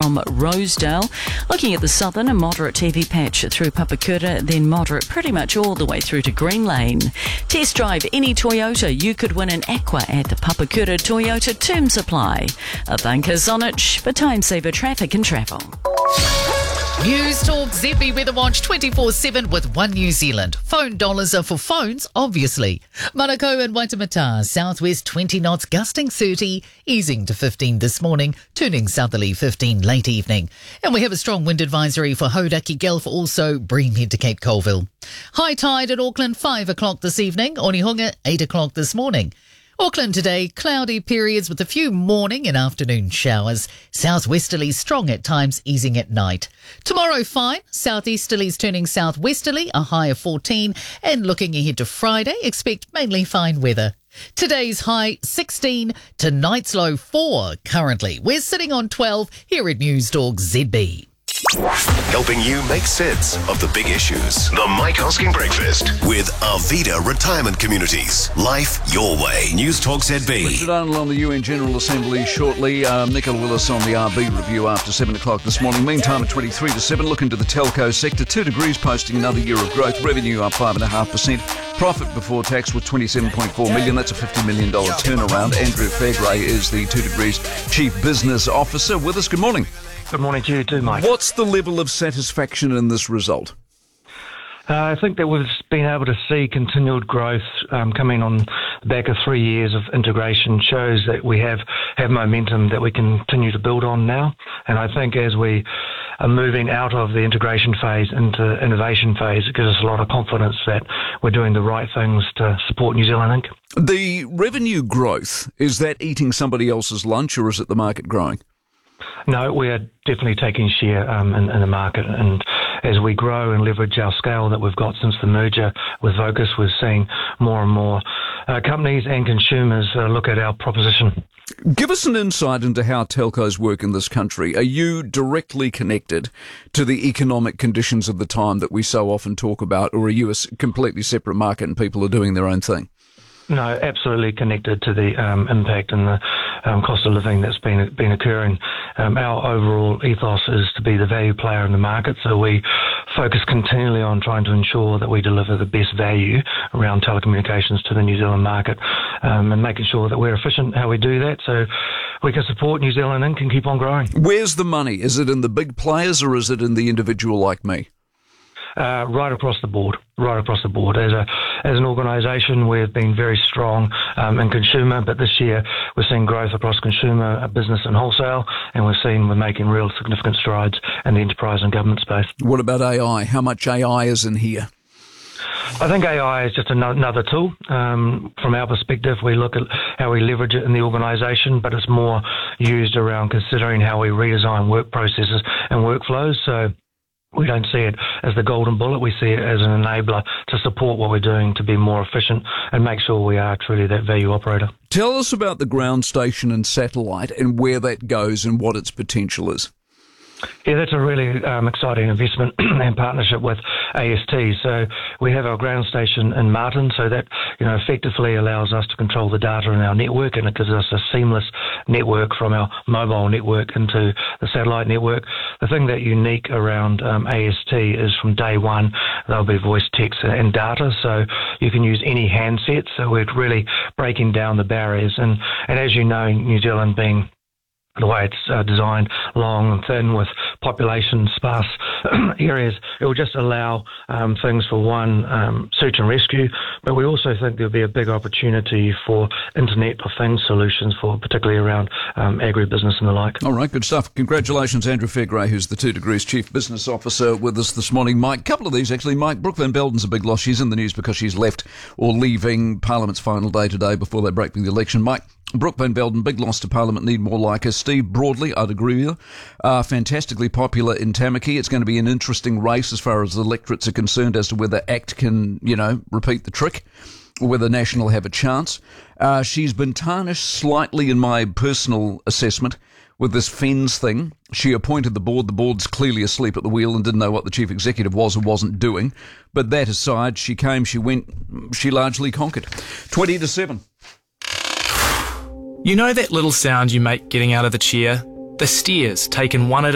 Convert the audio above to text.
from Rosedale. Looking at the southern, a moderate heavy patch through Papakura, then moderate pretty much all the way through to Green Lane. Test drive any Toyota. You could win an Aqua at the Papakura Toyota Term Supply. Thank us on it for time saver traffic and travel. News Talk ZB Weather Watch 24/7 with One New Zealand. Phone dollars are for phones, obviously. Manukau and Waitemata, southwest 20 knots, gusting 30, easing to 15 this morning, turning southerly 15 late evening. And we have a strong wind advisory for Hauraki Gulf, also Breamhead to Cape Colville. High tide at Auckland 5 o'clock this evening, Onehunga 8 o'clock this morning. Auckland today, cloudy periods with a few morning and afternoon showers. Southwesterlies strong at times, easing at night. Tomorrow fine, southeasterlies turning southwesterly, a high of 14. And looking ahead to Friday, expect mainly fine weather. Today's high 16, tonight's low 4 currently. We're sitting on 12 here at News Talk ZB. Helping you make sense of the big issues. The Mike Hosking Breakfast with Arvida Retirement Communities. Life your way. News Talk ZB. Richard Arnold on the UN General Assembly shortly. Nicola Willis on the RB review after 7 o'clock this morning. Meantime at 23 to 7, look into the telco sector. 2 Degrees posting another year of growth. Revenue up 5.5%. Profit before tax was $27.4 million. That's a $50 million turnaround. Andrew Fairgrey is the 2 Degrees Chief Business Officer with us. Good morning. Good morning to you too, Mike. What's the level of satisfaction in this result? I think that we've been able to see continued growth coming on the back of 3 years of integration shows that we have momentum that we continue to build on now. And I think as we are moving out of the integration phase into innovation phase, it gives us a lot of confidence that we're doing the right things to support New Zealand Inc. The revenue growth, is that eating somebody else's lunch or is it the market growing? No, we are definitely taking share in the market, and as we grow and leverage our scale that we've got since the merger with Vocus, we're seeing more and more companies and consumers look at our proposition. Give us an insight into how telcos work in this country. Are you directly connected to the economic conditions of the time that we so often talk about, or are you a completely separate market and people are doing their own thing? No, absolutely connected to the impact and the cost of living that's been occurring. Our overall ethos is to be the value player in the market, so we focus continually on trying to ensure that we deliver the best value around telecommunications to the New Zealand market, and making sure that we're efficient how we do that so we can support New Zealand Inc. and keep on growing. Where's the money? Is it in the big players or is it in the individual like me? Right across the board. As an organisation, we've been very strong in consumer, but this year we're seeing growth across consumer, business and wholesale, and we're making real significant strides in the enterprise and government space. What about AI? How much AI is in here? I think AI is just another tool. From our perspective, we look at how we leverage it in the organisation, but it's more used around considering how we redesign work processes and workflows. So we don't see it as the golden bullet. We see it as an enabler to support what we're doing to be more efficient and make sure we are truly that value operator. Tell us about the ground station and satellite and where that goes and what its potential is. Yeah, that's a really exciting investment and partnership with AST. So we have our ground station in Martin, so that effectively allows us to control the data in our network, and it gives us a seamless network from our mobile network into the satellite network. The thing that's unique around AST is from day one there'll be voice, text, and data, so you can use any handset. So we're really breaking down the barriers, and as you know, New Zealand being the way it's designed, long and thin with population sparse areas, it will just allow things for search and rescue, but we also think there'll be a big opportunity for Internet of Things solutions, for particularly around agribusiness and the like. All right, good stuff. Congratulations, Andrew Fairgrey, who's the 2 Degrees Chief Business Officer with us this morning. Mike, a couple of these actually. Mike, Brooke Van Belden's a big loss. She's in the news because she's left or leaving Parliament's final day today before they break the election. Mike, Brooke Van Belden, big loss to Parliament, need more like her. Steve Broadley, I'd agree with you, fantastically popular in Tamaki. It's going to be an interesting race as far as the electorates are concerned as to whether ACT can, repeat the trick or whether National have a chance. She's been tarnished slightly in my personal assessment with this FENS thing. She appointed the board. The board's clearly asleep at the wheel and didn't know what the chief executive was or wasn't doing. But that aside, she came, she went, she largely conquered. 20 to 7. You know that little sound you make getting out of the chair? The stairs taken one at